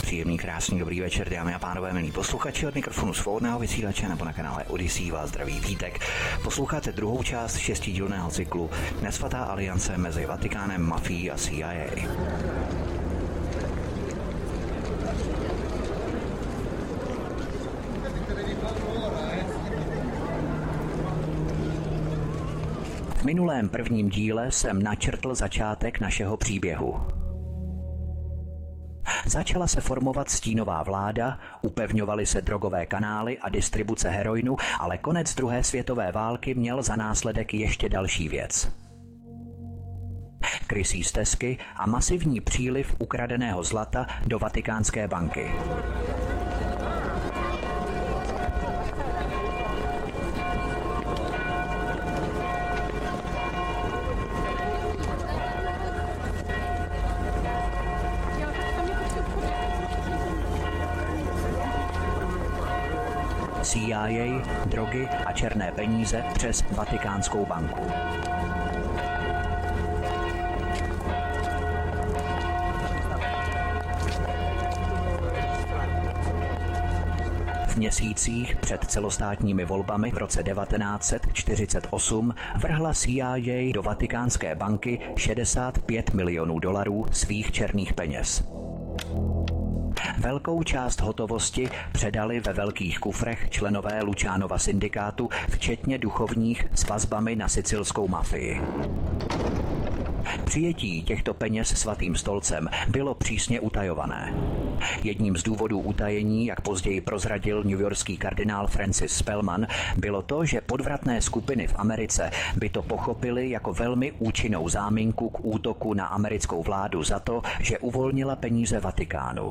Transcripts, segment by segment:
Příjemný, krásný, dobrý večer, dámy a pánové, milí posluchači, od mikrofonu svobodného vysílače nebo na kanále Odyssey vás zdraví Vítek. Posloucháte druhou část šestidílného cyklu Nesvatá aliance mezi Vatikánem, mafií a CIA. V minulém prvním díle jsem načrtl začátek našeho příběhu. Začala se formovat stínová vláda, upevňovaly se drogové kanály a distribuce heroinu, ale konec druhé světové války měl za následek ještě další věc. Krysí stezky a masivní příliv ukradeného zlata do Vatikánské banky. CIA, drogy a černé peníze přes Vatikánskou banku. V měsících před celostátními volbami v roce 1948 vrhla CIA do Vatikánské banky $65 milionů svých černých peněz. Velkou část hotovosti předali ve velkých kufrech členové Lučánova syndikátu, včetně duchovních s vazbami na sicilskou mafii. Přijetí těchto peněz svatým stolcem bylo přísně utajované. Jedním z důvodů utajení, jak později prozradil newyorský kardinál Francis Spellman, bylo to, že podvratné skupiny v Americe by to pochopily jako velmi účinnou záminku k útoku na americkou vládu za to, že uvolnila peníze Vatikánu.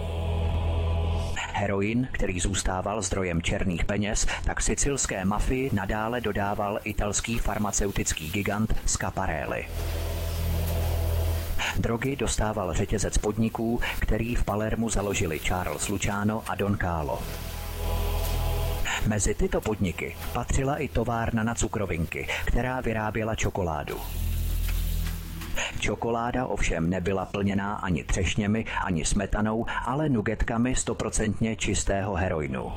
Heroin, který zůstával zdrojem černých peněz, tak sicilské mafii nadále dodával italský farmaceutický gigant Schiaparelli. Drogy dostával řetězec podniků, který v Palermu založili Charles Luciano a Don Carlo. Mezi tyto podniky patřila i továrna na cukrovinky, která vyráběla čokoládu. Čokoláda ovšem nebyla plněná ani třešněmi, ani smetanou, ale nugetkami 100% čistého heroinu.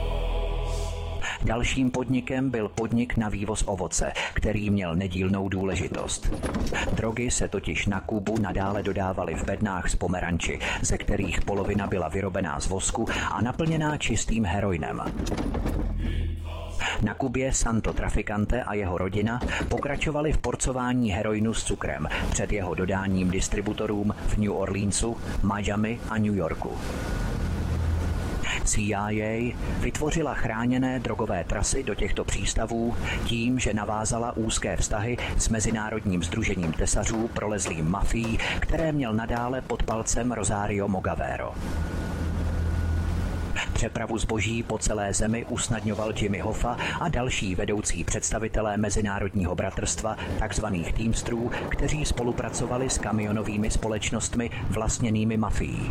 Dalším podnikem byl podnik na vývoz ovoce, který měl nedílnou důležitost. Drogy se totiž na Kubu nadále dodávaly v bednách z pomeranči, ze kterých polovina byla vyrobená z vosku a naplněná čistým heroinem. Na Kubě Santo Traficante a jeho rodina pokračovali v porcování heroinu s cukrem před jeho dodáním distributorům v New Orleansu, Miami a New Yorku. CIA vytvořila chráněné drogové trasy do těchto přístavů tím, že navázala úzké vztahy s Mezinárodním sdružením tesařů prolezlým mafií, které měl nadále pod palcem Rosario Mogavero. Přepravu zboží po celé zemi usnadňoval Jimmy Hoffa a další vedoucí představitelé Mezinárodního bratrstva, takzvaných Teamsterů, kteří spolupracovali s kamionovými společnostmi vlastněnými mafií.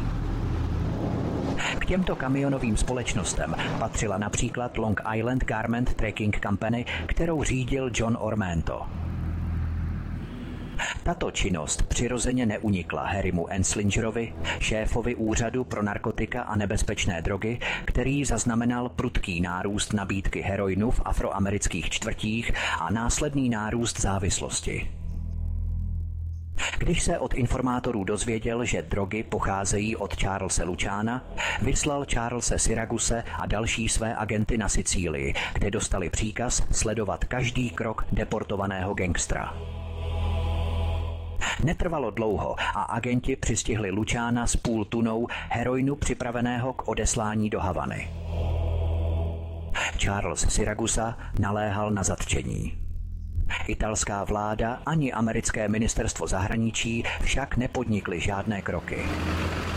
K těmto kamionovým společnostem patřila například Long Island Garment Tracking Company, kterou řídil John Ormento. Tato činnost přirozeně neunikla Harrymu Anslingerovi, šéfovi úřadu pro narkotika a nebezpečné drogy, který zaznamenal prudký nárůst nabídky heroinu v afroamerických čtvrtích a následný nárůst závislosti. Když se od informátorů dozvěděl, že drogy pocházejí od Charlese Luciana, vyslal Charlese Siraguse a další své agenty na Sicílii, kde dostali příkaz sledovat každý krok deportovaného gangstra. Netrvalo dlouho a agenti přistihli Luciana s půl tunou heroinu připraveného k odeslání do Havany. Charles Siragusa naléhal na zatčení. Italská vláda ani americké ministerstvo zahraničí však nepodnikly žádné kroky.